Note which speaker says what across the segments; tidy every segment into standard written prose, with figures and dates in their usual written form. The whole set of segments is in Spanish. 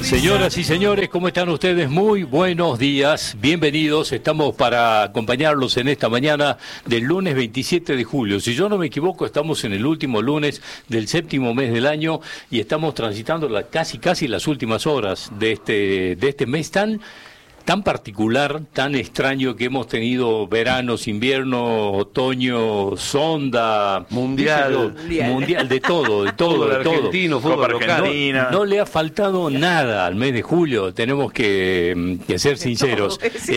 Speaker 1: Señoras y señores, ¿cómo están ustedes? Muy buenos días, bienvenidos. Estamos para acompañarlos en esta mañana del lunes 27 de julio. Si yo no me equivoco, estamos en el último lunes del séptimo mes del año y estamos transitando casi las últimas horas de este mes tan particular, tan extraño que hemos tenido veranos, invierno, otoño, sonda, mundial, de todo.
Speaker 2: Argentino, fútbol local.
Speaker 1: No le ha faltado nada al mes de julio, tenemos que ser sinceros.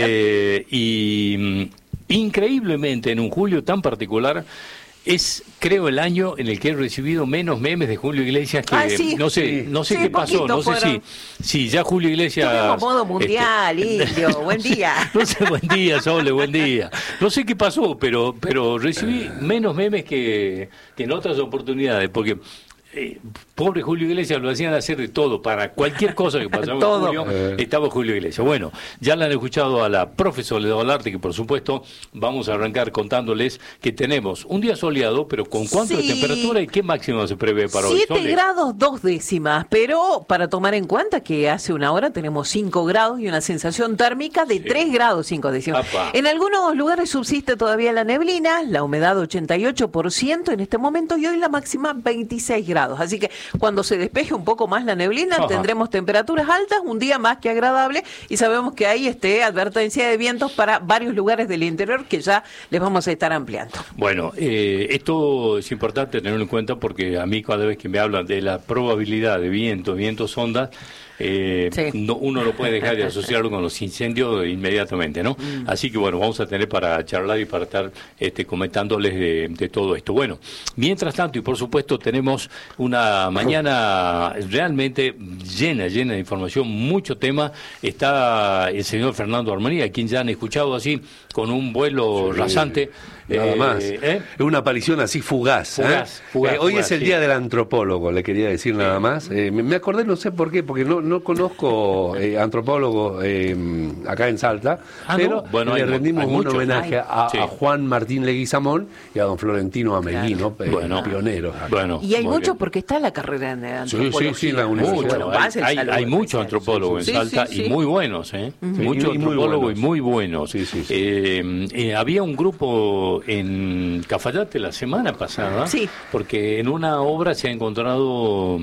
Speaker 1: Y increíblemente en un julio tan particular, es, creo, el año en el que he recibido menos memes de Julio Iglesias que no sé qué pasó, no sé si ya Julio Iglesias
Speaker 3: tuvimos modo mundial, Indio, buen día.
Speaker 1: No sé, buen día, Sole, buen día. No sé qué pasó, pero recibí menos memes que en otras oportunidades, porque pobre Julio Iglesias lo hacían hacer de todo, para cualquier cosa que pasaba en Julio, estaba Julio Iglesias. Bueno, ya la han escuchado a la profe Soledad Olarte, que por supuesto vamos a arrancar contándoles que tenemos un día soleado, pero ¿con cuánto de temperatura y qué máxima se prevé para hoy?
Speaker 3: 7 grados 2 décimas, pero para tomar en cuenta que hace una hora tenemos 5 grados y una sensación térmica de 3 grados 5 décimas. Apa. En algunos lugares subsiste todavía la neblina, la humedad 88% en este momento y hoy la máxima 26 grados. Así que cuando se despeje un poco más la neblina, tendremos temperaturas altas, un día más que agradable, y sabemos que hay advertencia de vientos para varios lugares del interior que ya les vamos a estar ampliando.
Speaker 1: Bueno, esto es importante tenerlo en cuenta porque a mí cada vez que me hablan de la probabilidad de vientos ondas, uno no puede dejar de asociarlo con los incendios inmediatamente, ¿no? Así que bueno, vamos a tener para charlar y para estar comentándoles de todo esto. Bueno, mientras tanto, y por supuesto tenemos una mañana realmente llena de información, mucho tema. Está el señor Fernando Armonía, a quien ya han escuchado así con un vuelo rasante.
Speaker 2: Nada más. Es una aparición así fugaz. Hoy es el día del antropólogo, le quería decir nada más. Me acordé, no sé por qué, porque no conozco antropólogo acá en Salta, pero le rendimos un homenaje a Juan Martín Leguizamón y a don Florentino Ameguino, pioneros.
Speaker 3: Y hay mucho porque está la carrera de antropología.
Speaker 2: Sí, la universidad.
Speaker 1: Hay muchos antropólogos en Salta y muy buenos, muchos antropólogos y muy buenos. Había un grupo en Cafayate la semana pasada, porque en una obra se ha encontrado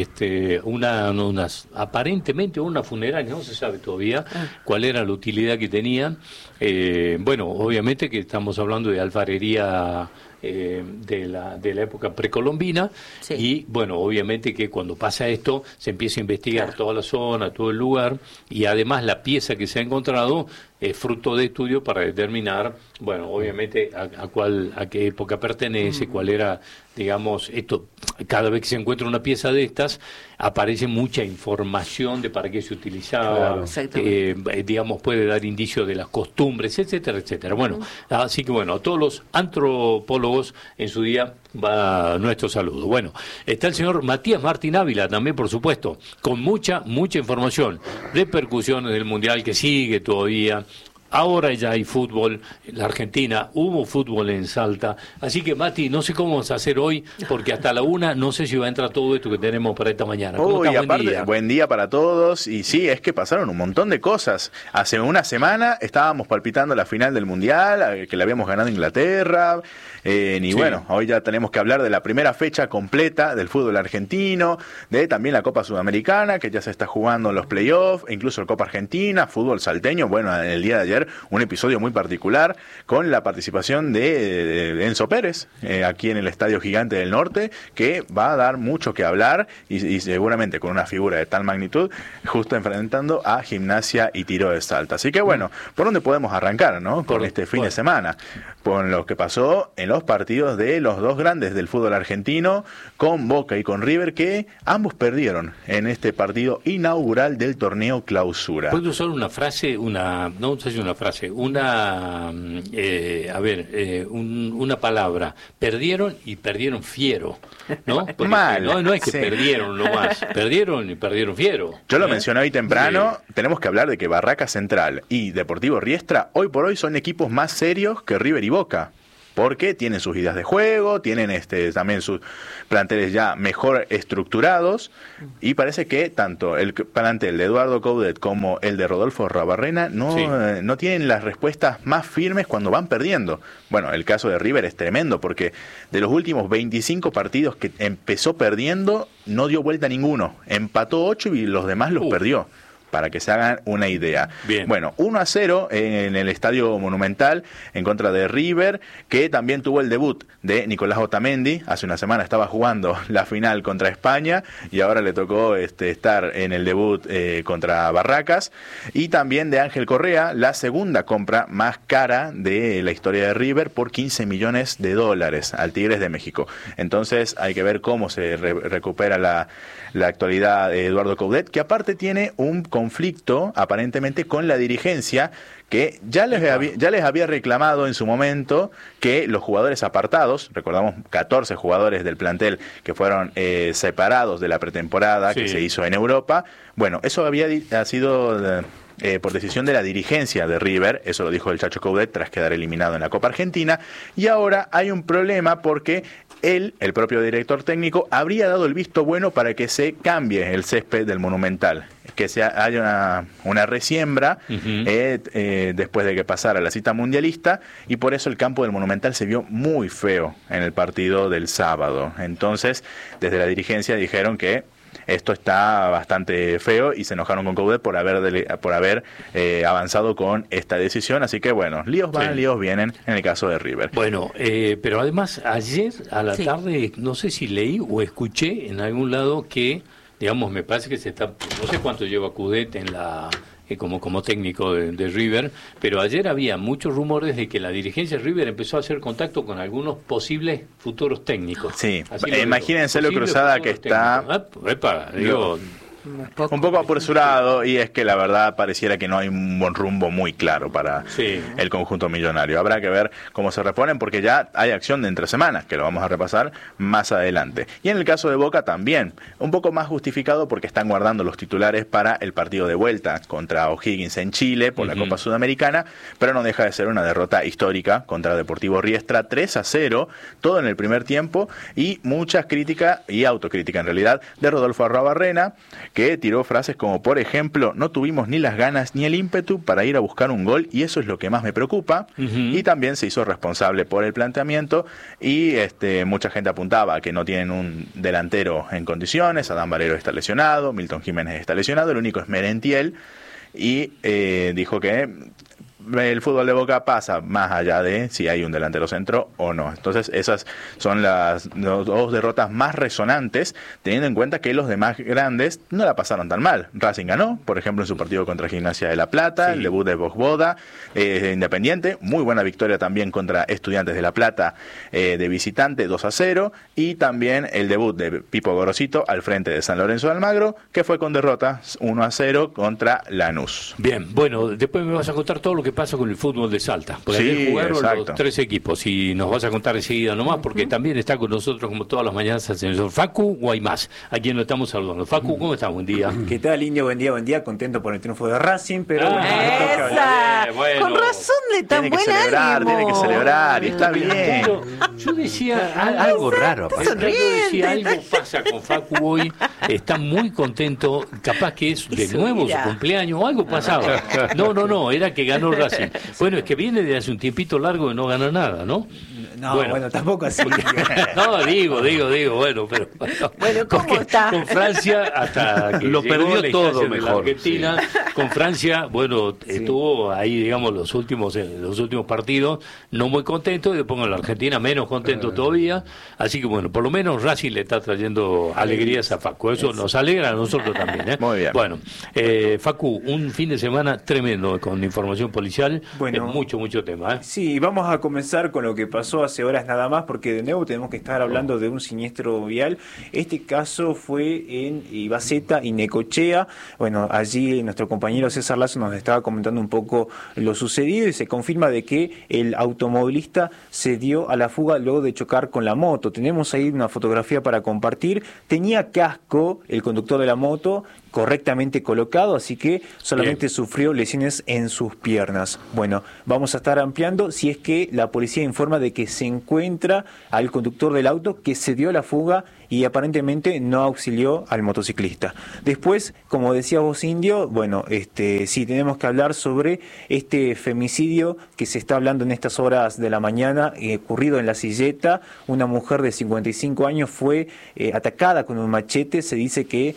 Speaker 1: aparentemente una funeraria, no se sabe todavía cuál era la utilidad que tenía. Bueno, obviamente que estamos hablando de alfarería de la época precolombina y bueno, obviamente que cuando pasa esto se empieza a investigar toda la zona, todo el lugar, y además la pieza que se ha encontrado es fruto de estudio para determinar, bueno, obviamente a qué época pertenece, cuál era, digamos, esto. Cada vez que se encuentra una pieza de estas, aparece mucha información de para qué se utilizaba, digamos, puede dar indicios de las costumbres, etcétera, etcétera. Bueno, así que bueno, a todos los antropólogos en su día va nuestro saludo. Bueno, está el señor Matías Martín Ávila también, por supuesto, con mucha información, repercusiones del Mundial que sigue todavía. Ahora ya hay fútbol en la Argentina, hubo fútbol en Salta, así que Mati, no sé cómo vamos a hacer hoy, porque hasta la 1 no sé si va a entrar todo esto que tenemos para esta mañana. ¿Cómo está?
Speaker 4: Buen día para todos, y sí, es que pasaron un montón de cosas. Hace una semana estábamos palpitando la final del Mundial, que la habíamos ganado Inglaterra, bueno, hoy ya tenemos que hablar de la primera fecha completa del fútbol argentino, de también la Copa Sudamericana, que ya se está jugando en los playoffs, e incluso la Copa Argentina, fútbol salteño. Bueno, en el día de ayer un episodio muy particular con la participación de Enzo Pérez aquí en el Estadio Gigante del Norte, que va a dar mucho que hablar y seguramente con una figura de tal magnitud, justo enfrentando a Gimnasia y Tiro de Salta. Así que bueno, ¿por dónde podemos arrancar, no? Con este fin de semana, con lo que pasó en los partidos de los dos grandes del fútbol argentino, con Boca y con River, que ambos perdieron en este partido inaugural del torneo Clausura.
Speaker 1: ¿Puedo usar una frase, no sé si una frase, una palabra? Perdieron y perdieron fiero, ¿no? Porque
Speaker 4: mal.
Speaker 1: No es que perdieron nomás, perdieron y perdieron fiero.
Speaker 4: Yo lo mencioné hoy temprano, tenemos que hablar de que Barraca Central y Deportivo Riestra hoy por hoy son equipos más serios que River y Boca. porque tienen sus ideas de juego, tienen también sus planteles ya mejor estructurados, y parece que tanto el plantel de Eduardo Coudet como el de Rodolfo Arruabarrena no tienen las respuestas más firmes cuando van perdiendo. Bueno, el caso de River es tremendo, porque de los últimos 25 partidos que empezó perdiendo, no dio vuelta a ninguno, empató 8 y los demás los perdió, para que se hagan una idea.
Speaker 1: Bien.
Speaker 4: Bueno, 1-0 en el Estadio Monumental en contra de River, que también tuvo el debut de Nicolás Otamendi. Hace una semana estaba jugando la final contra España y ahora le tocó estar en el debut contra Barracas. Y también de Ángel Correa, la segunda compra más cara de la historia de River, por $15 millones al Tigres de México. Entonces hay que ver cómo se recupera la actualidad de Eduardo Coudet, que aparte tiene un conflicto aparentemente con la dirigencia, que ya les había reclamado en su momento que los jugadores apartados, recordamos 14 jugadores del plantel que fueron separados de la pretemporada que se hizo en Europa. Bueno, eso había sido por decisión de la dirigencia de River, eso lo dijo el Chacho Coudet tras quedar eliminado en la Copa Argentina, y ahora hay un problema porque él, el propio director técnico, habría dado el visto bueno para que se cambie el césped del Monumental, que haya una resiembra después de que pasara la cita mundialista, y por eso el campo del Monumental se vio muy feo en el partido del sábado. Entonces, desde la dirigencia dijeron que esto está bastante feo y se enojaron con Coudet por haber avanzado con esta decisión. Así que bueno, líos van, líos vienen en el caso de River.
Speaker 1: Bueno, pero además ayer a la tarde, no sé si leí o escuché en algún lado que, digamos, me parece que no sé cuánto lleva Coudet en como técnico de River, pero ayer había muchos rumores de que la dirigencia de River empezó a hacer contacto con algunos posibles futuros técnicos.
Speaker 4: Sí, imagínense lo cruzada que está. Un poco apresurado, y es que la verdad pareciera que no hay un buen rumbo muy claro para el conjunto millonario. Habrá que ver cómo se reponen, porque ya hay acción de entre semanas, que lo vamos a repasar más adelante. Y en el caso de Boca también, un poco más justificado, porque están guardando los titulares para el partido de vuelta contra O'Higgins en Chile por la Copa Sudamericana, pero no deja de ser una derrota histórica contra Deportivo Riestra, 3-0, todo en el primer tiempo, y muchas críticas y autocrítica en realidad de Rodolfo Arruabarrena, que tiró frases como, por ejemplo, no tuvimos ni las ganas ni el ímpetu para ir a buscar un gol, y eso es lo que más me preocupa. Y también se hizo responsable por el planteamiento, y mucha gente apuntaba a que no tienen un delantero en condiciones. Adán Barrero está lesionado, Milton Jiménez está lesionado, el único es Merentiel, y dijo que el fútbol de Boca pasa más allá de si hay un delantero centro o no. Entonces esas son las dos derrotas más resonantes, teniendo en cuenta que los demás grandes no la pasaron tan mal. Racing ganó, por ejemplo, en su partido contra Gimnasia de La Plata, el debut de Vojvoda, Independiente, muy buena victoria también contra Estudiantes de La Plata de visitante, 2-0, y también el debut de Pipo Gorosito al frente de San Lorenzo de Almagro, que fue con derrota 1-0 contra Lanús.
Speaker 1: Bien, bueno, después me vas a contar todo lo que pasa con el fútbol de Salta. Por ayer jugaron los 3 equipos, y nos vas a contar enseguida nomás, porque también está con nosotros, como todas las mañanas, el señor Facu Guaymás, a quien lo estamos saludando. Facu, ¿cómo estás? Buen día.
Speaker 5: ¿Qué tal, Indio? Buen día, contento por el triunfo de Racing, pero
Speaker 3: bueno, con razón de tan buen ánimo.
Speaker 4: Tiene que celebrar, y está bien.
Speaker 1: Yo decía algo raro. Yo decía, algo pasa con Facu hoy, está muy contento, capaz que es de nuevo su cumpleaños, o algo pasaba. No, era que ganó Racing. Bueno, es que viene de hace un tiempito largo de no ganar nada, ¿no?
Speaker 5: No, bueno, tampoco así.
Speaker 1: No, digo, bueno, pero
Speaker 3: bueno, ¿cómo está?
Speaker 1: Con Francia, hasta que
Speaker 2: lo perdió todo mejor.
Speaker 1: La Argentina, con Francia, bueno, estuvo ahí, digamos, los últimos partidos, no muy contento, y después con la Argentina menos contento todavía. Así que bueno, por lo menos Racing le está trayendo alegrías a Facu. Eso nos alegra a nosotros también, ¿eh?
Speaker 4: Muy bien.
Speaker 1: Bueno, Facu, un fin de semana tremendo con información policial. Bueno, mucho tema, ¿eh?
Speaker 5: Sí, vamos a comenzar con lo que pasó hace horas nada más, porque de nuevo tenemos que estar hablando de un siniestro vial. Este caso fue en Ibaceta y Necochea. Bueno, allí nuestro compañero César Lazo nos estaba comentando un poco lo sucedido, y se confirma de que el automovilista se dio a la fuga luego de chocar con la moto. Tenemos ahí una fotografía para compartir. Tenía casco el conductor de la moto correctamente colocado, así que solamente sufrió lesiones en sus piernas. Bueno, vamos a estar ampliando si es que la policía informa de que se encuentra al conductor del auto que se dio la fuga y aparentemente no auxilió al motociclista. Después, como decía vos, Indio, bueno, sí, tenemos que hablar sobre este femicidio que se está hablando en estas horas de la mañana, ocurrido en La Silleta. Una mujer de 55 años fue atacada con un machete. Se dice que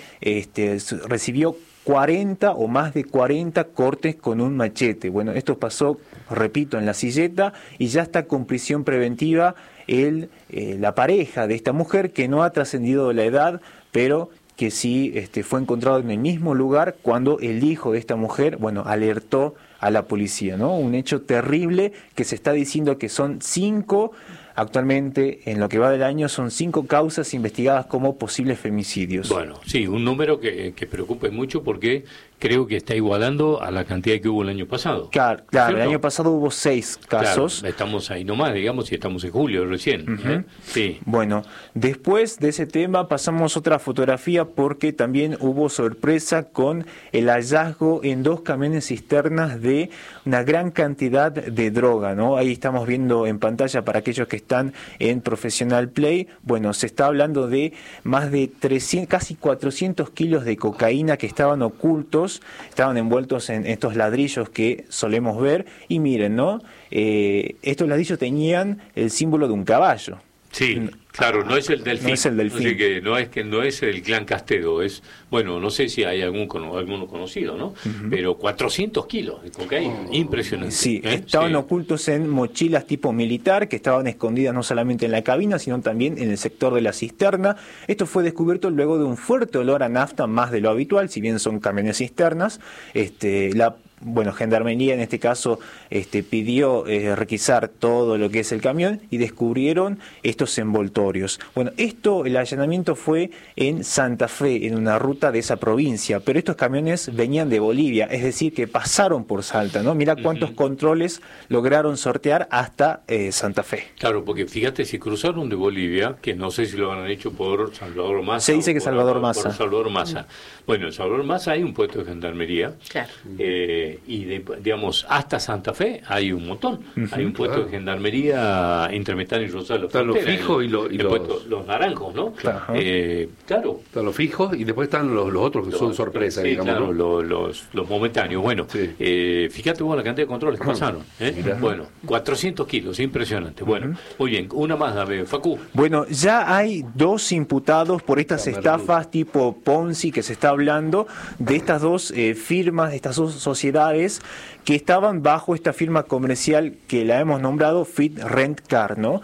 Speaker 5: recibió 40 o más de 40 cortes con un machete. Bueno, esto pasó, repito, en La Silleta y ya está con prisión preventiva la pareja de esta mujer, que no ha trascendido la edad, pero que sí fue encontrado en el mismo lugar cuando el hijo de esta mujer, bueno, alertó a la policía, ¿no? Un hecho terrible que se está diciendo que son 5. Actualmente, en lo que va del año, son 5 causas investigadas como posibles femicidios.
Speaker 1: Bueno, sí, un número que preocupa mucho porque creo que está igualando a la cantidad que hubo el año pasado.
Speaker 5: Claro, el año pasado hubo 6 casos.
Speaker 1: Claro, estamos ahí nomás, digamos, y estamos en julio recién. Sí.
Speaker 5: Bueno, después de ese tema pasamos a otra fotografía porque también hubo sorpresa con el hallazgo en 2 camiones cisternas de una gran cantidad de droga, ¿no? Ahí estamos viendo en pantalla para aquellos que están en Professional Play. Bueno, se está hablando de más de 300, casi 400 kilos de cocaína que estaban ocultos, estaban envueltos en estos ladrillos que solemos ver. Y miren, ¿no? Estos ladrillos tenían el símbolo de un caballo.
Speaker 1: Sí, claro, no es el delfín.
Speaker 5: No es el delfín.
Speaker 1: Así que no es el clan Castedo, es, bueno, no sé si hay alguno conocido, ¿no? Pero 400 kilos de cocaína, impresionante.
Speaker 5: Sí, estaban ocultos en mochilas tipo militar, que estaban escondidas no solamente en la cabina, sino también en el sector de la cisterna. Esto fue descubierto luego de un fuerte olor a nafta, más de lo habitual, si bien son camiones cisternas. Gendarmería en este caso pidió requisar todo lo que es el camión y descubrieron estos envoltorios. Bueno, el allanamiento fue en Santa Fe, en una ruta de esa provincia, pero estos camiones venían de Bolivia, es decir, que pasaron por Salta, ¿no? Mira cuántos controles lograron sortear hasta Santa Fe.
Speaker 1: Claro, porque fíjate, si cruzaron de Bolivia, que no sé si lo han hecho por Salvador Massa.
Speaker 5: Se dice que Salvador Massa.
Speaker 1: Por Salvador Massa. Bueno, en Salvador Massa hay un puesto de gendarmería. Claro. Digamos, hasta Santa Fe hay un montón. Hay un puesto de gendarmería entre Metán y Rosario.
Speaker 2: Están los fijos y
Speaker 1: los naranjos, ¿no? Claro. Claro.
Speaker 2: Están los fijos y después están los otros que son sorpresa,
Speaker 1: sí,
Speaker 2: digamos.
Speaker 1: Claro,
Speaker 2: ¿no?
Speaker 1: los momentáneos. Bueno, sí. Fíjate vos la cantidad de controles que pasaron. Bueno, 400 kilos, impresionante. Bueno, muy bien, una más, David. Facu.
Speaker 5: Bueno, ya hay 2 imputados por estas estafas tipo Ponzi que se está hablando, de estas 2 firmas, de estas 2 sociedades que estaban bajo esta firma comercial que la hemos nombrado Fit Rent Car, ¿no?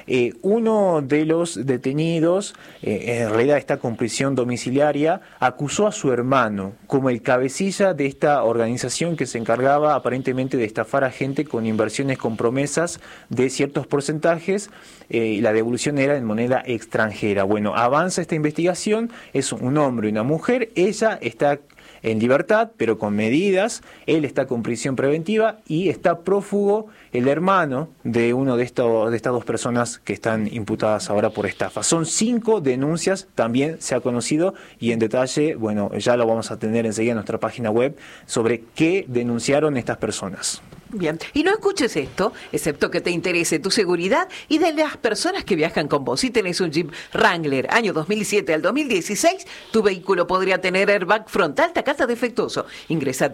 Speaker 5: Uno de los detenidos, en realidad está con prisión domiciliaria, acusó a su hermano como el cabecilla de esta organización que se encargaba aparentemente de estafar a gente con inversiones con promesas de ciertos porcentajes y la devolución era en moneda extranjera. Bueno, avanza esta investigación, es un hombre y una mujer, ella está en libertad, pero con medidas. Él está con prisión preventiva y está prófugo el hermano de uno de estas 2 personas que están imputadas ahora por estafa. Son 5 denuncias, también se ha conocido, y en detalle, bueno, ya lo vamos a tener enseguida en nuestra página web, sobre qué denunciaron estas personas.
Speaker 3: Bien, y no escuches esto, excepto que te interese tu seguridad y de las personas que viajan con vos. Si tenés un Jeep Wrangler año 2007 al 2016, tu vehículo podría tener airbag frontal Takata defectuoso. Ingresa a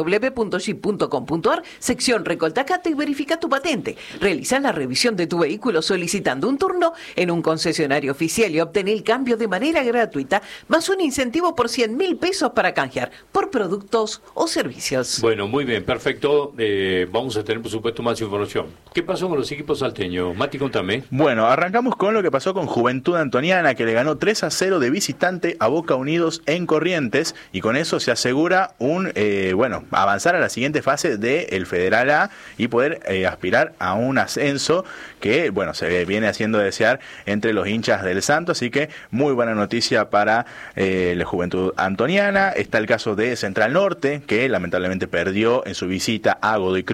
Speaker 3: www.jeep.com.ar, sección Recol Takata y verifica tu patente. Realiza la revisión de tu vehículo solicitando un turno en un concesionario oficial y obtén el cambio de manera gratuita, más un incentivo por 100.000 pesos para canjear por productos o servicios.
Speaker 1: Bueno, muy bien, perfecto. Vamos a tener, por supuesto, más información. ¿Qué pasó con los equipos salteños? Mati, contame.
Speaker 4: Bueno, arrancamos con lo que pasó con Juventud Antoniana, que le ganó 3-0 de visitante a Boca Unidos en Corrientes, y con eso se asegura avanzar a la siguiente fase del Federal A y poder aspirar a un ascenso que, bueno, se viene haciendo desear entre los hinchas del Santo, así que muy buena noticia para la Juventud Antoniana. Está el caso de Central Norte, que lamentablemente perdió en su visita a Godoy Cruz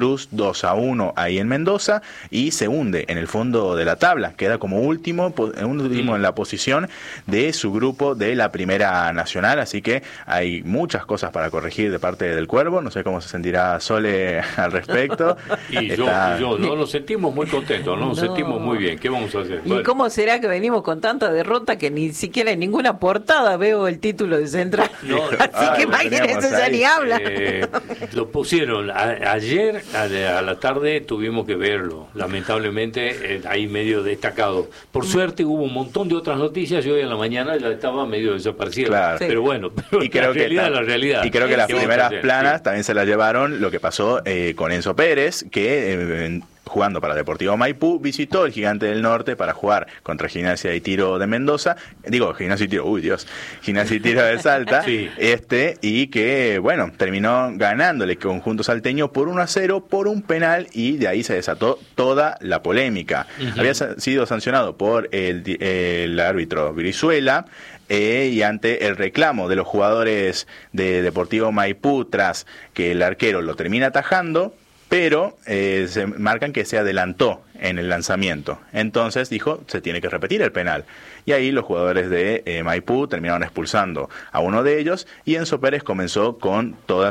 Speaker 4: Cruz 2-1 ahí en Mendoza y se hunde en el fondo de la tabla, queda como último en la posición de su grupo de la Primera Nacional, así que hay muchas cosas para corregir de parte del Cuervo, no sé cómo se sentirá Sole al respecto.
Speaker 1: Y yo, no nos sentimos muy contentos, nos sentimos muy bien, ¿qué vamos a hacer?
Speaker 3: ¿Y cómo será que venimos con tanta derrota que ni siquiera en ninguna portada veo el título de Central? Así que imagínense, ya ni habla.
Speaker 1: Lo pusieron ayer a la tarde, tuvimos que verlo, lamentablemente ahí medio destacado. Por suerte hubo un montón de otras noticias y hoy en la mañana ya estaba medio desaparecido. Claro. Pero bueno,
Speaker 4: y creo la realidad. Y creo que las primeras planas también se las llevaron lo que pasó con Enzo Pérez, que jugando para Deportivo Maipú, visitó el Gigante del Norte para jugar contra Gimnasia y Tiro de Mendoza, Gimnasia y Tiro, Gimnasia y Tiro de Salta, sí. Y que, bueno, terminó ganándole el conjunto salteño por 1-0 por un penal y de ahí se desató toda la polémica. Había sido sancionado por el árbitro Brizuela, y ante el reclamo de los jugadores de Deportivo Maipú tras que el arquero lo termina atajando, pero se marcan que se adelantó en el lanzamiento. Entonces dijo, se tiene que repetir el penal. Y ahí los jugadores de Maipú terminaron expulsando a uno de ellos y Enzo Pérez comenzó con todo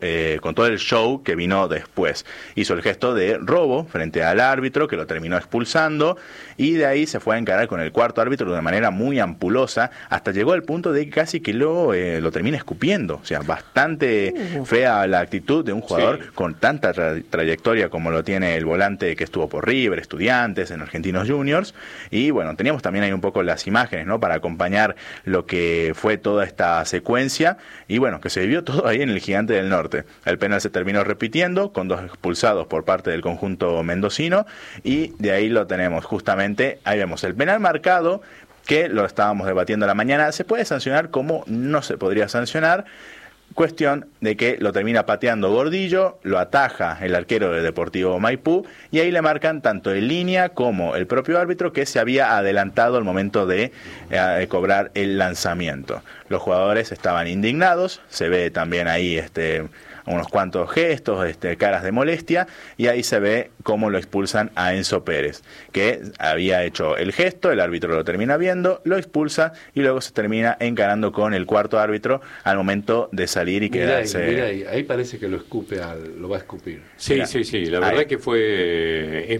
Speaker 4: el show que vino después. Hizo el gesto de robo frente al árbitro que lo terminó expulsando y de ahí se fue a encarar con el cuarto árbitro de una manera muy ampulosa hasta llegó al punto de casi que lo termina escupiendo. O sea, bastante fea la actitud de un jugador con tanta trayectoria como lo tiene el volante que estuvo por River, Estudiantes, en Argentinos Juniors. Y bueno, teníamos también ahí un poco las imágenes, ¿no?, para acompañar lo que fue toda esta secuencia y bueno, que se vivió todo ahí en el Gigante del Norte. El penal se terminó repitiendo con 2 expulsados por parte del conjunto mendocino y de ahí lo tenemos justamente, ahí vemos el penal marcado que lo estábamos debatiendo a la mañana, se puede sancionar como no se podría sancionar. Cuestión de que lo termina pateando Gordillo, lo ataja el arquero de Deportivo Maipú y ahí le marcan tanto en línea como el propio árbitro que se había adelantado al momento de cobrar el lanzamiento. Los jugadores estaban indignados, se ve también ahí unos cuantos gestos, caras de molestia, y ahí se ve cómo lo expulsan a Enzo Pérez, que había hecho el gesto, el árbitro lo termina viendo, lo expulsa y luego se termina encarando con el cuarto árbitro al momento de salir y quedarse.
Speaker 2: Mirá ahí parece que lo va a escupir.
Speaker 1: Sí, la verdad que fue,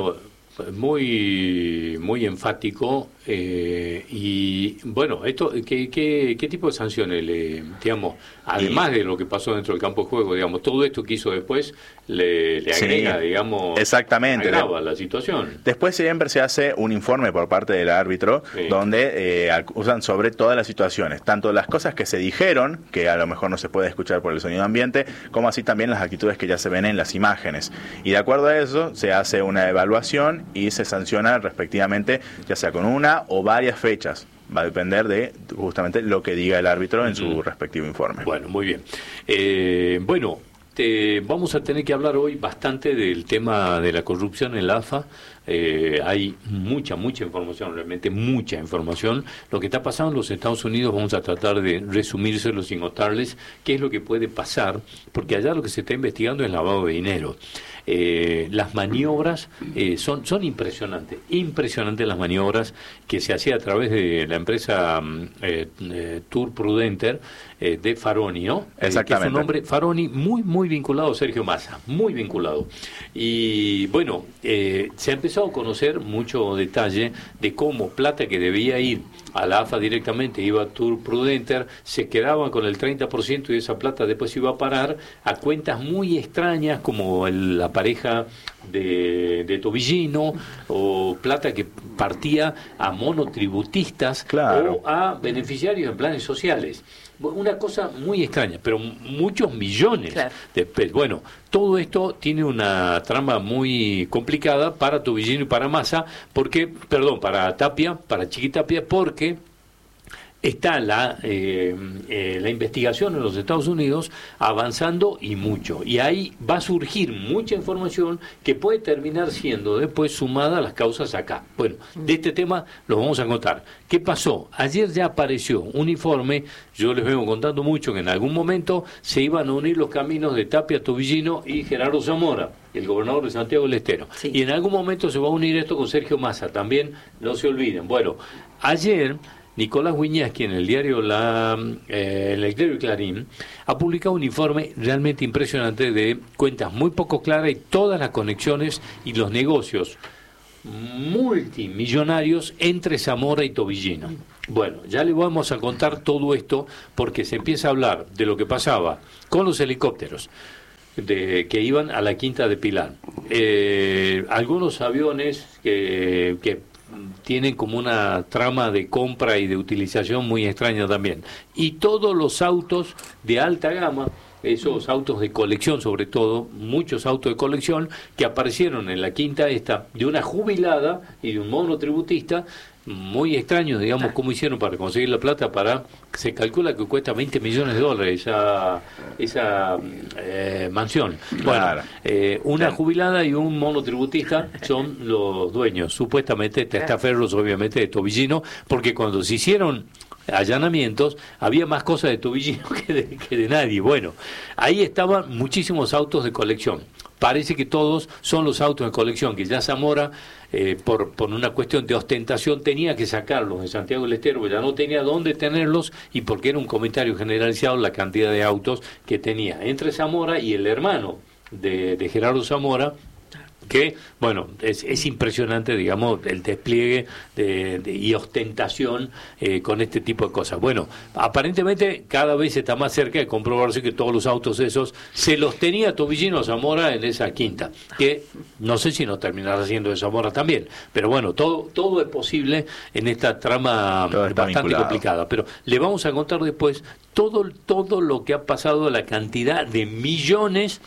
Speaker 1: muy enfático y bueno, esto ¿qué tipo de sanciones digamos, además de lo que pasó dentro del campo de juego, digamos, todo esto que hizo después le agrega, digamos,
Speaker 4: exactamente,
Speaker 1: agrava la situación?
Speaker 4: Después siempre se hace un informe por parte del árbitro donde acusan sobre todas las situaciones, tanto las cosas que se dijeron, que a lo mejor no se puede escuchar por el sonido ambiente, como así también las actitudes que ya se ven en las imágenes. Y de acuerdo a eso se hace una evaluación y se sanciona respectivamente, ya sea con una o varias fechas. Va a depender de justamente lo que diga el árbitro en su respectivo informe.
Speaker 1: Bueno, muy bien. Vamos a tener que hablar hoy bastante del tema de la corrupción en la AFA. Hay mucha información, realmente mucha información. Lo que está pasando en los Estados Unidos vamos a tratar de resumírselo sin contarles qué es lo que puede pasar, porque allá lo que se está investigando es lavado de dinero. Las maniobras son impresionantes las maniobras que se hacía a través de la empresa Tour Prudenter de Faroni, ¿no?
Speaker 4: Exactamente.
Speaker 1: Que es un hombre, Faroni, muy vinculado a Sergio Massa, muy vinculado. Y bueno, se ha empezado a conocer mucho detalle de cómo plata que debía ir a la AFA directamente iba a Tour Prudenter, se quedaba con el 30% y esa plata después iba a parar a cuentas muy extrañas como la pareja de Tobillino, o plata que partía a monotributistas,
Speaker 4: claro,
Speaker 1: o a beneficiarios en planes sociales. Una cosa muy extraña, pero muchos millones. Claro. Bueno, todo esto tiene una trama muy complicada para Tobillino y para Massa, para Tapia, para Chiquitapia, porque está la investigación en los Estados Unidos avanzando y mucho. Y ahí va a surgir mucha información que puede terminar siendo después sumada a las causas acá. Bueno, de este tema lo vamos a contar. ¿Qué pasó? Ayer ya apareció un informe, yo les vengo contando mucho que en algún momento se iban a unir los caminos de Tapia, Tobillino y Gerardo Zamora, el gobernador de Santiago del Estero. Sí. Y en algún momento se va a unir esto con Sergio Massa, también no se olviden. Bueno, ayer Nicolás Wiñaski en el diario el diario Clarín ha publicado un informe realmente impresionante de cuentas muy poco claras y todas las conexiones y los negocios multimillonarios entre Zamora y Tobillino. Bueno, ya le vamos a contar todo esto porque se empieza a hablar de lo que pasaba con los helicópteros que iban a la Quinta de Pilar. Algunos aviones que tienen como una trama de compra y de utilización muy extraña también. Y todos los autos de alta gama, esos autos de colección sobre todo, muchos autos de colección que aparecieron en la quinta esta de una jubilada y de un monotributista, muy extraños, digamos, cómo hicieron para conseguir la plata se calcula que cuesta $20 millones esa mansión. Claro. Bueno, una jubilada y un monotributista son los dueños, supuestamente testaferros obviamente de Tobillino, porque cuando se hicieron allanamientos había más cosas de Tobillino que de nadie. Bueno, ahí estaban muchísimos autos de colección. Parece que todos son los autos de colección que ya Zamora, por una cuestión de ostentación, tenía que sacarlos de Santiago del Estero, porque ya no tenía dónde tenerlos y porque era un comentario generalizado la cantidad de autos que tenía entre Zamora y el hermano de Gerardo Zamora, que, bueno, es impresionante, digamos, el despliegue y ostentación con este tipo de cosas. Bueno, aparentemente cada vez está más cerca de comprobarse que todos los autos esos se los tenía Tobillino Zamora en esa quinta, que no sé si no terminará siendo de Zamora también, pero bueno, todo es posible en esta trama bastante complicada, pero le vamos a contar después todo lo que ha pasado, la cantidad de millones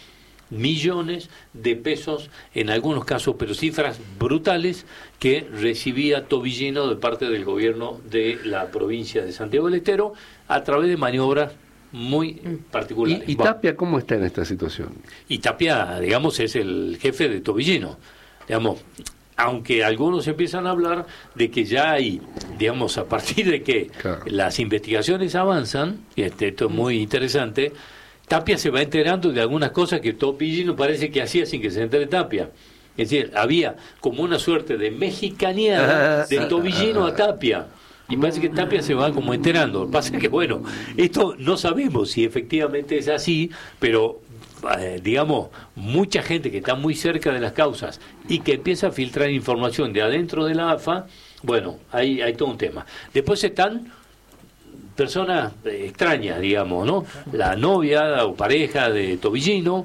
Speaker 1: de pesos en algunos casos, pero cifras brutales que recibía Tobillino de parte del gobierno de la provincia de Santiago del Estero a través de maniobras muy particulares.
Speaker 2: ¿Y Tapia cómo está en esta situación?
Speaker 1: Y Tapia, digamos, es el jefe de Tobillino, digamos, aunque algunos empiezan a hablar de que ya hay, digamos, a partir de que las investigaciones avanzan, y esto es muy interesante, Tapia se va enterando de algunas cosas que Tobillino parece que hacía sin que se entere Tapia. Es decir, había como una suerte de mexicaneada de Tobillino a Tapia. Y parece que Tapia se va como enterando. Lo que pasa es que, bueno, esto no sabemos si efectivamente es así, pero digamos, mucha gente que está muy cerca de las causas y que empieza a filtrar información de adentro de la AFA, bueno, hay todo un tema. Después están personas extrañas, digamos, ¿no? La novia o pareja de Tobillino,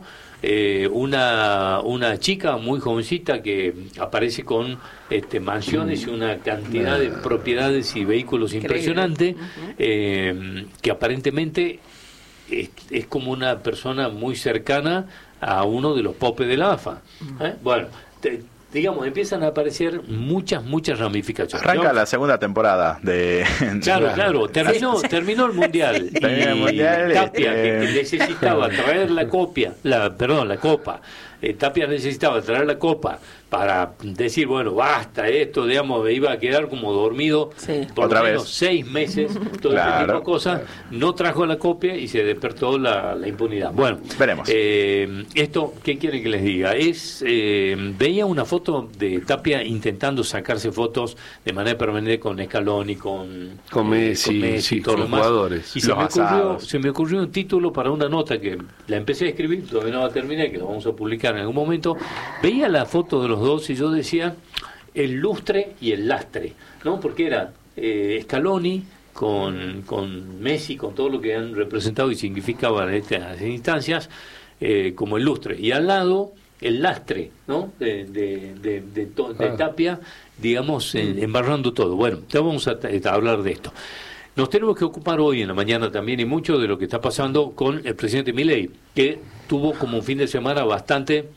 Speaker 1: una chica muy jovencita que aparece con mansiones y una cantidad de propiedades y vehículos impresionante, que aparentemente es como una persona muy cercana a uno de los popes de la AFA. Bueno, digamos, empiezan a aparecer muchas
Speaker 4: ramificaciones. Arranca la segunda temporada de...
Speaker 1: Claro, terminó el Mundial.
Speaker 4: Terminó el Mundial.
Speaker 1: Tapia, que necesitaba traer la copa. Tapia necesitaba traer la copa para decir, bueno, basta esto, digamos, me iba a quedar como dormido por lo menos 6 meses, todo este tipo de cosas. No trajo la copia y se despertó la impunidad. Bueno,
Speaker 4: veremos.
Speaker 1: Esto, ¿qué quieren que les diga? Veía una foto de Tapia intentando sacarse fotos de manera permanente con Scaloni, con
Speaker 2: Messi,
Speaker 1: todos los
Speaker 2: jugadores.
Speaker 1: Y se me ocurrió un título para una nota que la empecé a escribir, todavía no la terminé, que lo vamos a publicar en algún momento. Veía la foto de los dos y yo decía el lustre y el lastre, ¿no? Porque era Scaloni con Messi, con todo lo que han representado y significaban estas instancias, como el lustre, y al lado el lastre, ¿no? de Tapia, digamos, embarrando todo. Bueno, ya vamos a hablar de esto. Nos tenemos que ocupar hoy en la mañana también y mucho de lo que está pasando con el presidente Milei, que tuvo como un fin de semana bastante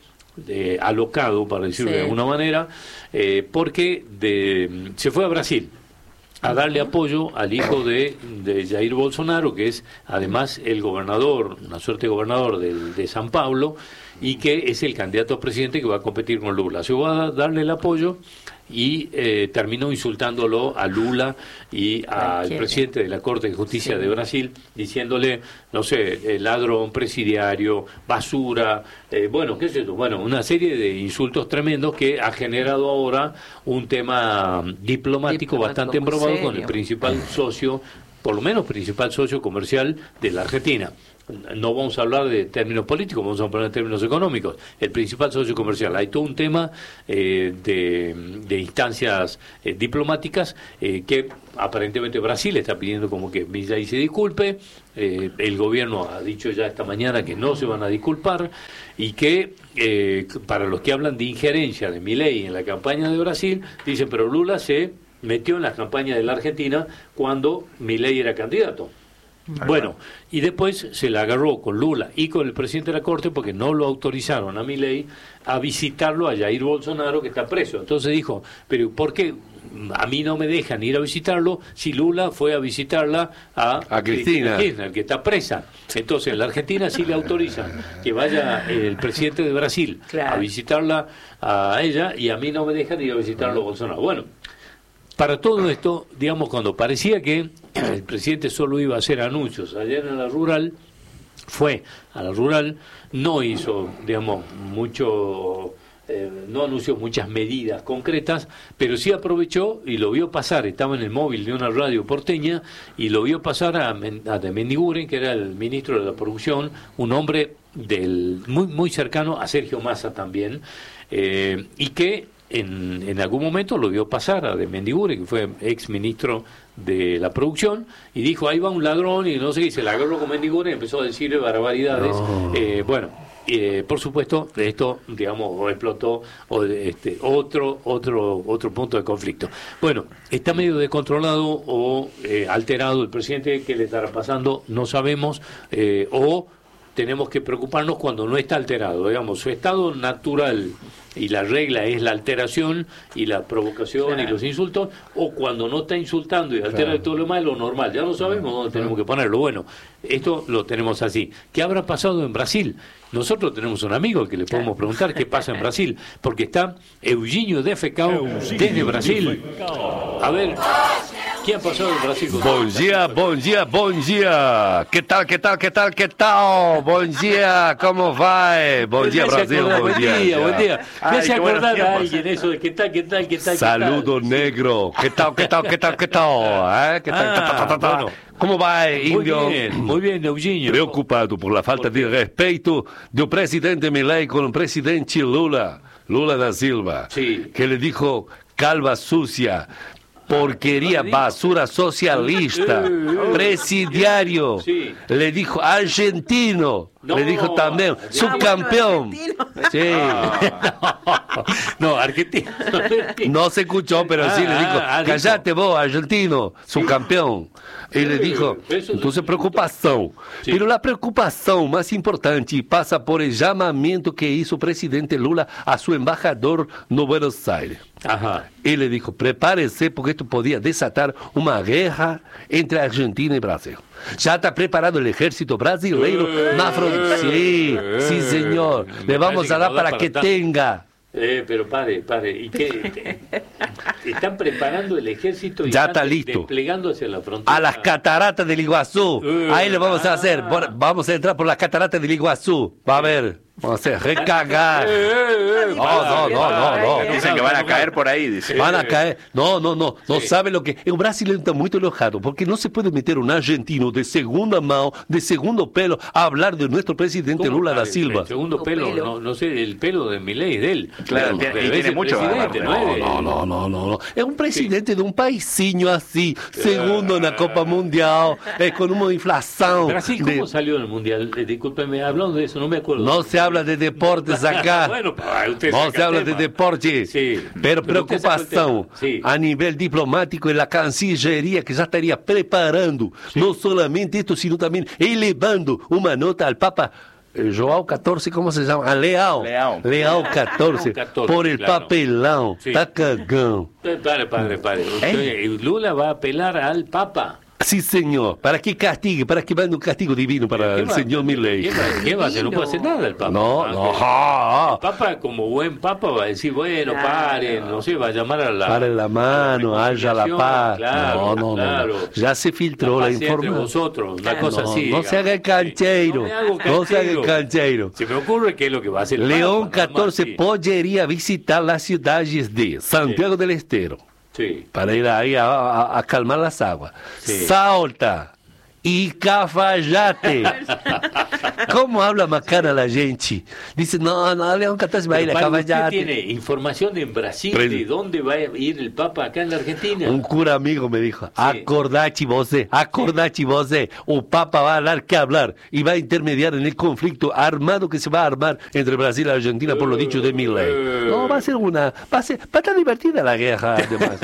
Speaker 1: alocado, para decirlo de alguna manera, porque se fue a Brasil. a darle apoyo al hijo de Jair Bolsonaro, que es además el gobernador, una suerte de gobernador de San Paulo, y que es el candidato a presidente que va a competir con Lula. Se va a darle el apoyo y terminó insultándolo a Lula y al presidente de la Corte de Justicia de Brasil, diciéndole, no sé, ladrón, presidiario, basura, bueno, qué sé yo, bueno, una serie de insultos tremendos que ha generado ahora un tema diplomático bastante embromado con el principal socio, por lo menos principal socio comercial de la Argentina. No vamos a hablar de términos políticos, vamos a hablar de términos económicos. El principal socio comercial. Hay todo un tema de instancias diplomáticas que aparentemente Brasil está pidiendo como que Milei se disculpe. El gobierno ha dicho ya esta mañana que no se van a disculpar y que para los que hablan de injerencia de Milei en la campaña de Brasil, dicen, pero Lula se metió en la campaña de la Argentina cuando Milei era candidato. Bueno, y después se la agarró con Lula y con el presidente de la Corte porque no lo autorizaron a Milei a visitarlo a Jair Bolsonaro, que está preso. Entonces dijo, pero ¿por qué a mí no me dejan ir a visitarlo si Lula fue a visitarla a Cristina Kirchner, que está presa? Entonces en la Argentina sí le autorizan que vaya el presidente de Brasil a visitarla a ella y a mí no me dejan ir a visitarlo a Bolsonaro. Bueno, para todo esto, digamos, cuando parecía que el presidente solo iba a hacer anuncios ayer en la rural, fue a la rural, no hizo, digamos, mucho, no anunció muchas medidas concretas, pero sí aprovechó y lo vio pasar, estaba en el móvil de una radio porteña, y lo vio pasar a de Mendiguren, que era el ministro de la producción, un hombre muy cercano a Sergio Massa también, y que en algún momento lo vio pasar a de Mendiguren, que fue ex ministro de la producción, y dijo, ahí va un ladrón, y no sé qué, se la agarró con Mendiguren y empezó a decirle barbaridades. Bueno, por supuesto, esto, digamos, explotó otro punto de conflicto. Bueno, está medio descontrolado o alterado el presidente. ¿Qué le estará pasando? No sabemos, o tenemos que preocuparnos cuando no está alterado, digamos, su estado natural, y la regla es la alteración y la provocación y los insultos, o cuando no está insultando y altera todo lo más, lo normal. Ya no sabemos dónde tenemos que ponerlo. Bueno, esto lo tenemos así. ¿Qué habrá pasado en Brasil? Nosotros tenemos un amigo al que le podemos preguntar qué pasa en Brasil, porque está Eugenio Defecao desde Brasil. A ver, ¿qué ha pasado en Brasil?
Speaker 2: Bom dia. ¿Qué tal? Bom dia, ¿cómo va? Bom dia, Brasil, bom dia.
Speaker 1: Buen día. Me hace acordar a alguien eso de qué tal.
Speaker 2: Saludo negro. ¿Qué tal? Bueno. ¿Cómo va, Indio?
Speaker 1: Muy bien, Eugenio.
Speaker 2: Preocupado por la falta de respeto del presidente Milei con el presidente Lula da Silva, que le dijo calva sucia, porquería, basura socialista, presidiario, le dijo argentino, le dijo también subcampeón.
Speaker 1: Argentino.
Speaker 2: No se escuchó, pero sí le dijo, callate vos, argentino, subcampeón. Y le dijo, entonces preocupación. Pero la preocupación más importante pasa por el llamamiento que hizo el presidente Lula a su embajador en Buenos Aires. Y le dijo, prepárese porque esto podía desatar una guerra entre Argentina y Brasil. Ya está preparado el ejército brasileño na frontera. Sí, señor. Le vamos a dar para que tenga.
Speaker 1: Pero pare. ¿Y qué? Están preparando el ejército y
Speaker 2: ya
Speaker 1: están
Speaker 2: está listo,
Speaker 1: desplegando hacia la frontera.
Speaker 2: A las cataratas del Iguazú. Ahí le vamos a hacer. Vamos a entrar por las cataratas del Iguazú. Va a ver. Vamos a hacer recagar.
Speaker 4: No. Dicen que van a caer por ahí, dice.
Speaker 2: Van a caer. No sabe lo que. El brasileño está muy enojado porque no se puede meter un argentino de segunda mano, de segundo pelo, a hablar de nuestro presidente Lula da Silva.
Speaker 1: El segundo pelo, no sé, el pelo de Milei es de él.
Speaker 4: Claro, y tiene mucho.
Speaker 2: No. Es un presidente de un paísinho así, segundo en la Copa Mundial, con una inflación.
Speaker 1: Brasil, ¿cómo salió en el Mundial? Discúlpeme, hablando de eso, no me acuerdo.
Speaker 2: No se habla de deportes acá. No se habla de deporte. Pero preocupación a nivel diplomático en la Cancillería, que ya estaría preparando no solamente esto, sino también elevando una nota al Papa Joao 14, ¿cómo se llama? Leao 14, por el papelão, está cagão.
Speaker 1: Pare. Lula va a apelar al Papa.
Speaker 2: Sí, señor. Para que castigue, para que mande un castigo divino para el señor Milei.
Speaker 1: ¿Qué va a hacer? No puede hacer nada el Papa.
Speaker 2: No.
Speaker 1: El Papa, como buen Papa, va a decir, bueno, paren, no sé, va a llamar a la...
Speaker 2: Paren la mano, haya la paz.
Speaker 1: Claro,
Speaker 2: no. Ya se filtró la información.
Speaker 1: Vosotros, una cosa así.
Speaker 2: No se haga el cancheiro. No se haga el cancheiro.
Speaker 1: Se me ocurre que es lo que va a hacer el
Speaker 2: León
Speaker 1: Papa.
Speaker 2: 14 podría visitar las ciudades de Santiago del Estero.
Speaker 1: Sí.
Speaker 2: Para ir ahí a calmar las aguas.
Speaker 1: Sí.
Speaker 2: Salta y Cafayate. ¿Cómo habla macana la gente? Dice, no, León 14 va a ir a Cafayate.
Speaker 1: ¿Usted tiene información de en Brasil de dónde va a ir el Papa acá en la Argentina?
Speaker 2: Un cura amigo me dijo, acordate vos, o Papa va a dar que hablar y va a intermediar en el conflicto armado que se va a armar entre Brasil y Argentina por lo dicho de Milei. No, va a estar divertida la guerra, además.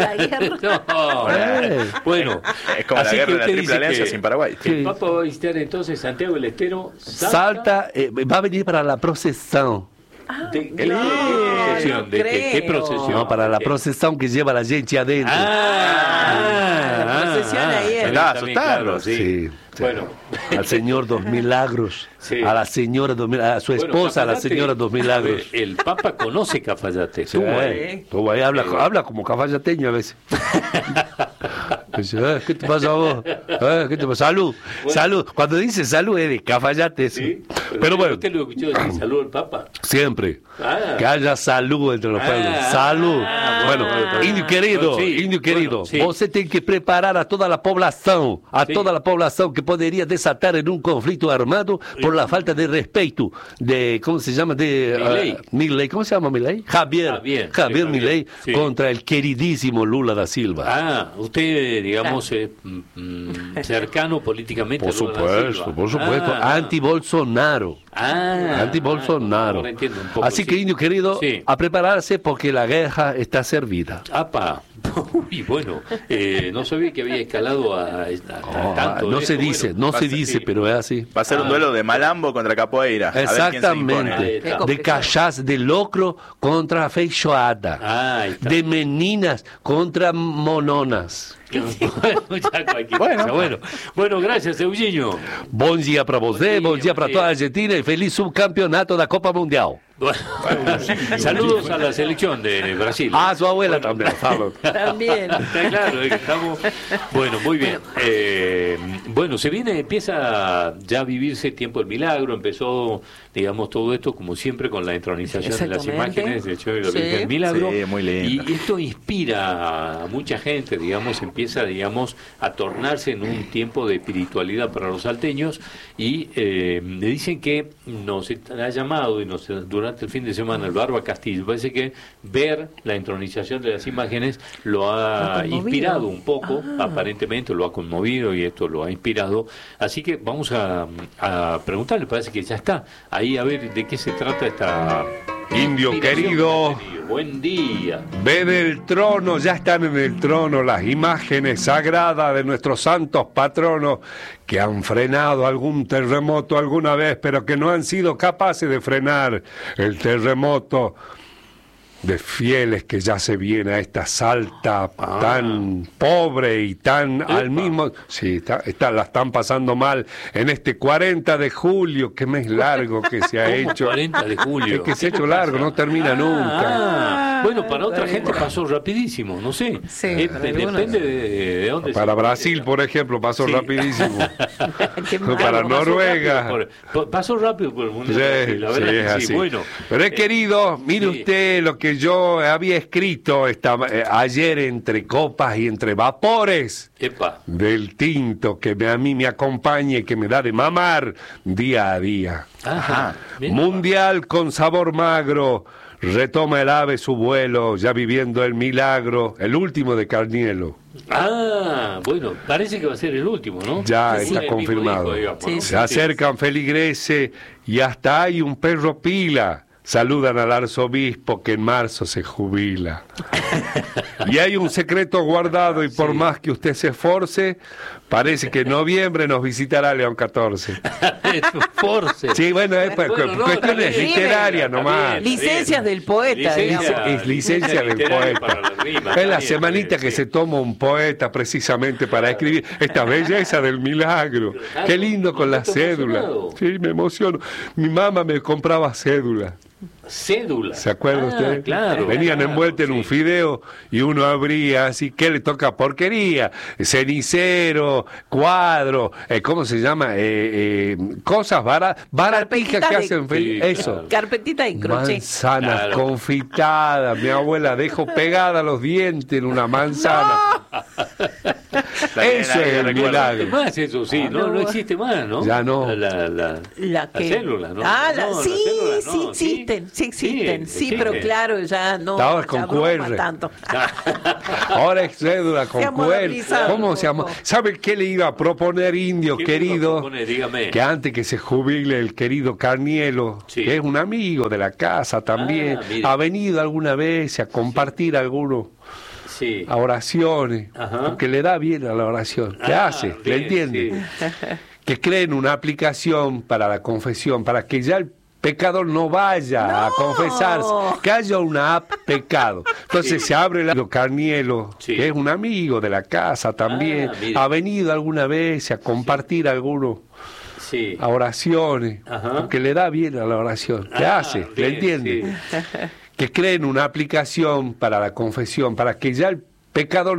Speaker 1: Bueno,
Speaker 4: es como la guerra de la Triple Alianza sin Paraguay.
Speaker 1: El Papa va a visitar entonces Santiago del Estero,
Speaker 2: Salta, va a venir para la procesión.
Speaker 1: ¿Qué procesión?
Speaker 2: No, para la procesión que lleva la gente adentro.
Speaker 3: La procesión ahí es.
Speaker 1: Claro, sí.
Speaker 2: Bueno, al señor Dos Milagros, a la señora a su esposa, a la señora Dos Milagros.
Speaker 1: El Papa conoce Cafayate.
Speaker 2: Estuvo ahí, habla como cafayateño a veces. ¿Qué te pasa a vos? ¿Qué te pasa? Salud. Cuando dice salud es de Cafayate.
Speaker 1: ¿Sí?
Speaker 2: Pero bueno.
Speaker 1: ¿Usted lo escuchó decir salud al Papa?
Speaker 2: Siempre. Que haya salud entre los pueblos. Salud. Bueno, indio querido, vos tenés que preparar a toda la población, que podría desatar en un conflicto armado por la falta de respeto de, ¿cómo se llama? De Milei. ¿Cómo se llama Milei? Javier Milei contra el queridísimo Lula da Silva.
Speaker 1: Usted, digamos, cercano políticamente.
Speaker 2: Por supuesto. Anti-Bolsonaro. Anti-Bolsonaro. Así que, indio querido, a prepararse porque la guerra está servida.
Speaker 1: Uy, bueno, no sabía que había escalado a tanto.
Speaker 2: No se dice, pero es así.
Speaker 4: Va a ser un duelo de Malambo contra Capoeira.
Speaker 2: Exactamente. De cachás de locro contra feijoada. De meninas contra mononas.
Speaker 1: Bueno, gracias, Eugenio.
Speaker 2: Bom dia para você, bom dia para toda a Argentina y feliz subcampeonato da Copa Mundial.
Speaker 1: Saludos a la selección de Brasil.
Speaker 2: Su abuela también.
Speaker 3: También.
Speaker 1: Está claro, estamos... Bueno, muy bien. Bueno, empieza ya a vivirse el tiempo del milagro. Empezó, digamos, todo esto como siempre con la entronización de las imágenes del Show de la Virgen del Milagro.
Speaker 4: Sí, muy lindo.
Speaker 1: Y esto inspira a mucha gente, digamos, empieza, digamos, a tornarse en un tiempo de espiritualidad para los salteños y le dicen que nos ha llamado y durante el fin de semana el Barba Castillo, parece que ver la entronización de las imágenes lo ha inspirado un poco, aparentemente lo ha conmovido y esto lo ha inspirado, así que vamos a preguntarle, parece que ya está ahí, a ver de qué se trata esta...
Speaker 2: Indio querido,
Speaker 1: buen día.
Speaker 2: Ven el trono, ya están en el trono las imágenes sagradas de nuestros santos patronos que han frenado algún terremoto alguna vez, pero que no han sido capaces de frenar el terremoto de fieles que ya se viene a esta Salta tan pobre y tan al mismo... Sí, la están pasando mal en este 40 de julio, qué mes largo que se ha hecho.
Speaker 1: 40 de julio.
Speaker 2: Es que se ha hecho largo, no termina nunca.
Speaker 1: Bueno, para otra gente pasó rapidísimo, no sé.
Speaker 3: Sí,
Speaker 1: depende de dónde.
Speaker 2: Para Brasil, por ejemplo, pasó rapidísimo. Para Noruega.
Speaker 1: Pasó rápido por el mundo.
Speaker 2: La verdad es así. Bueno, pero querido, mire usted lo que yo había escrito ayer entre copas y entre vapores del tinto que a mí me acompaña y que me da de mamar día a día. Mundial con sabor magro. Retoma el ave su vuelo, ya viviendo el milagro, el último de Carnielo.
Speaker 1: Bueno, parece que va a ser el último, ¿no?
Speaker 2: Ya está confirmado. Se acercan feligreses y hasta hay un perro pila saludan al arzobispo que en marzo se jubila. Y hay un secreto guardado y por más que usted se esforce, parece que en noviembre nos visitará León XIV. Sí, bueno, es cuestiones literarias nomás.
Speaker 3: Licencias del poeta, digamos.
Speaker 2: Es licencia del poeta. Es la semanita que se toma un poeta precisamente para escribir esta belleza del milagro. Qué lindo con la cédula. Sí, me emociono. Mi mamá me compraba cédula.
Speaker 1: Cédula.
Speaker 2: ¿Se acuerda usted?
Speaker 1: Claro.
Speaker 2: Venían envueltos en un fideo y uno abría así, ¿qué le toca? Porquería, cenicero, cuadro, ¿cómo se llama? Cosas baratijas que hacen feliz. Eso.
Speaker 3: Claro. Carpetita de crochet.
Speaker 2: Manzanas confitadas. Mi abuela dejó pegada los dientes en una manzana. Eso es el milagro.
Speaker 1: Más eso sí, no existe más, ¿no?
Speaker 2: Ya no.
Speaker 3: La
Speaker 1: célula, ¿no?
Speaker 3: Sí existen, pero claro, ya no.
Speaker 2: Ahora con QR.
Speaker 3: Tanto.
Speaker 2: Ahora es cédula con QR. ¿Cómo se llama? ¿Sabe qué le iba a proponer, indio querido? Que antes que se jubile el querido Carnielo, que es un amigo de la casa también, ha venido alguna vez a compartir algunos. Sí. A oraciones, porque le da bien a la oración. ¿Qué hace? ¿Le entiende? Sí. Que creen una aplicación para la confesión, para que ya el pecador no vaya a confesarse, que haya una app pecado. Entonces se abre el Carnielo, que es un amigo de la casa también, ha venido alguna vez a compartir algunos. A oraciones, porque le da bien a la oración. ¿Qué hace? ¿Le entiende? Que creen una aplicación para la confesión, para que ya el pecador